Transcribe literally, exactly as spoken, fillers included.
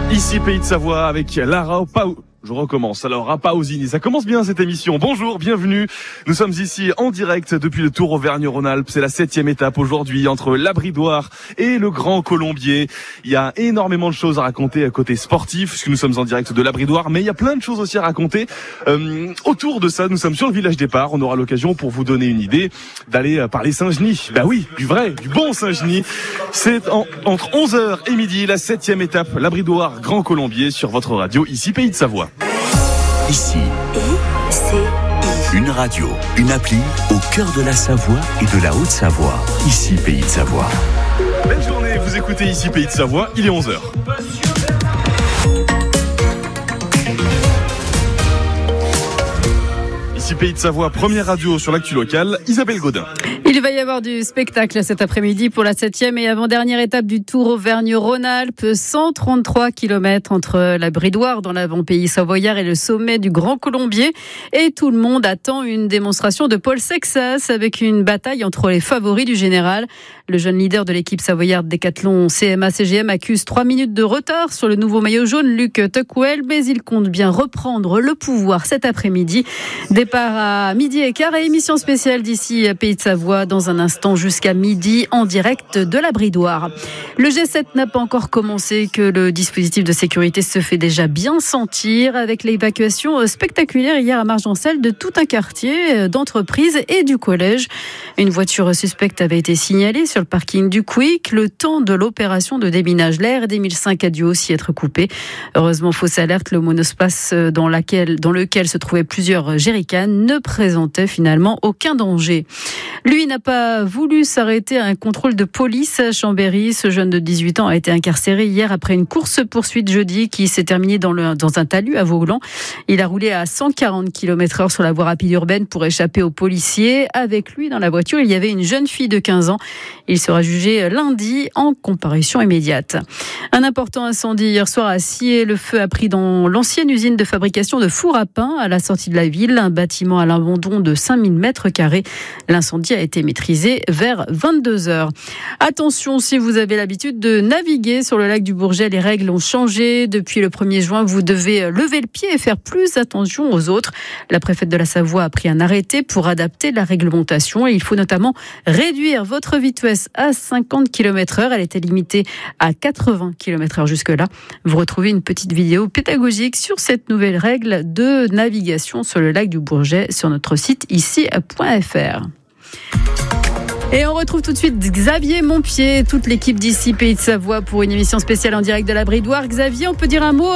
Ici Pays de Savoie avec Lara Pau. Je recommence. Alors, à Pausini, ça commence bien cette émission. Bonjour, bienvenue. Nous sommes ici en direct depuis le Tour Auvergne-Rhône-Alpes. C'est la septième étape aujourd'hui entre la Bridoire et le Grand Colombier. Il y a énormément de choses à raconter à côté sportif, puisque nous sommes en direct de la Bridoire, mais il y a plein de choses aussi à raconter. Euh, autour de ça, nous sommes sur le village départ. On aura l'occasion, pour vous donner une idée, d'aller parler Saint-Genis. Bah oui, du vrai, du bon Saint-Genis. C'est en, entre onze heures et midi, la septième étape, la Bridoire Grand Colombier sur votre radio, ici Pays de Savoie. Ici, une radio, une appli au cœur de la Savoie et de la Haute-Savoie. Ici, Pays de Savoie. Belle journée, vous écoutez ici Pays de Savoie, il est onze heures. Ici Pays de Savoie, première radio sur l'actu locale, Isabelle Godin. Il va y avoir du spectacle cet après-midi pour la septième et avant-dernière étape du Tour Auvergne-Rhône-Alpes. cent trente-trois kilomètres entre la Bridoire dans l'avant-pays savoyard et le sommet du Grand Colombier. Et tout le monde attend une démonstration de Paul Sexas avec une bataille entre les favoris du général. Le jeune leader de l'équipe savoyarde Décathlon C M A C G M accuse trois minutes de retard sur le nouveau maillot jaune Luc Tuckwell, mais il compte bien reprendre le pouvoir cet après-midi. Départ à midi et quart et émission spéciale d'ici Pays de Savoie dans un instant jusqu'à midi en direct de la Bridoire. Le G sept n'a pas encore commencé que le dispositif de sécurité se fait déjà bien sentir avec l'évacuation spectaculaire hier à Margencel de tout un quartier d'entreprise et du collège. Une voiture suspecte avait été signalée sur le parking du Quick. Le temps de l'opération de déminage, la R D mille cinq a dû aussi être coupé. Heureusement, fausse alerte, le monospace dans, laquelle, dans lequel se trouvaient plusieurs jerrycans ne présentait finalement aucun danger. Lui n'a pas voulu s'arrêter à un contrôle de police à Chambéry. Ce jeune de dix-huit ans a été incarcéré hier après une course-poursuite jeudi qui s'est terminée dans, le, dans un talus à Vauglan. Il a roulé à cent quarante kilomètres heure sur la voie rapide urbaine pour échapper aux policiers. Avec lui dans la voiture, il y avait une jeune fille de quinze ans. Il sera jugé lundi en comparution immédiate. Un important incendie hier soir à Sillé. Le feu a pris dans l'ancienne usine de fabrication de fours à pain à la sortie de la ville. Un bâtiment à l'abandon de cinq mille mètres carrés. L'incendie a été maîtrisé vers vingt-deux heures. Attention, si vous avez l'habitude de naviguer sur le lac du Bourget, les règles ont changé. Depuis le premier juin, vous devez lever le pied et faire plus attention aux autres. La préfète de la Savoie a pris un arrêté pour adapter la réglementation. Et il faut notamment réduire votre vitesse à cinquante kilomètres heure. Elle était limitée à quatre-vingts kilomètres heure jusque-là. Vous retrouvez une petite vidéo pédagogique sur cette nouvelle règle de navigation sur le lac du Bourget sur notre site ici point f r. Et on retrouve tout de suite Xavier Montpied, toute l'équipe d'ici Pays de Savoie pour une émission spéciale en direct de la Bridoire. Xavier, on peut dire un mot